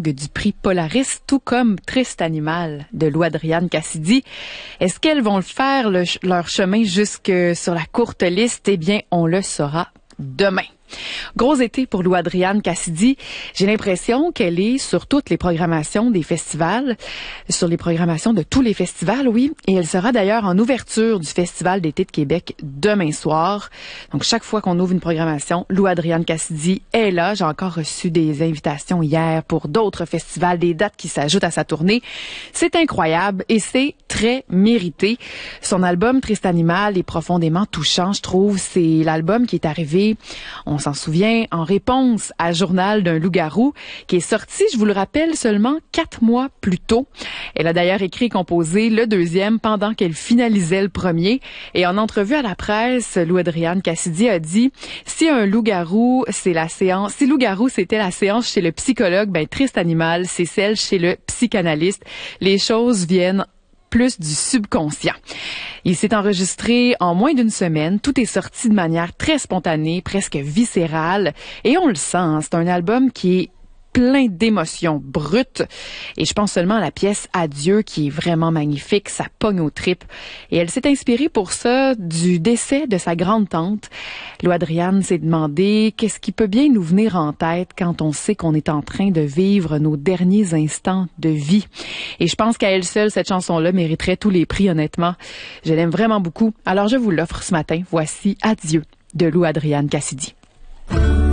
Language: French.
langue du prix Polaris, tout comme Triste Animal de Lou-Adriane Cassidy. Est-ce qu'elles vont faire leur chemin jusque sur la courte liste? Eh bien, on le saura demain. Gros été pour Lou-Adriane Cassidy. J'ai l'impression qu'elle est sur toutes les programmations des festivals, sur les programmations de tous les festivals, oui. Et elle sera d'ailleurs en ouverture du Festival d'été de Québec demain soir. Donc, chaque fois qu'on ouvre une programmation, Lou-Adriane Cassidy est là. J'ai encore reçu des invitations hier pour d'autres festivals, des dates qui s'ajoutent à sa tournée. C'est incroyable et c'est très mérité. Son album Triste Animal est profondément touchant, je trouve. C'est l'album qui est arrivé, on s'en souvient, en réponse à Journal d'un loup-garou, qui est sorti, je vous le rappelle, seulement 4 mois plus tôt. Elle a d'ailleurs écrit et composé le deuxième pendant qu'elle finalisait le premier. Et en entrevue à la presse, Lou-Adriane Cassidy a dit, si loup-garou c'était la séance chez le psychologue, ben Triste Animal, c'est celle chez le psychanalyste. Les choses viennent plus du subconscient. Il s'est enregistré en moins d'une semaine. Tout est sorti de manière très spontanée, presque viscérale. Et on le sent, hein, c'est un album qui est plein d'émotions brutes. Et je pense seulement à la pièce Adieu qui est vraiment magnifique. Ça pogne aux tripes. Et elle s'est inspirée pour ça du décès de sa grande-tante. Lou-Adriane s'est demandé qu'est-ce qui peut bien nous venir en tête quand on sait qu'on est en train de vivre nos derniers instants de vie. Et je pense qu'à elle seule, cette chanson-là mériterait tous les prix, honnêtement. Je l'aime vraiment beaucoup. Alors je vous l'offre ce matin. Voici Adieu de Lou-Adriane Cassidy.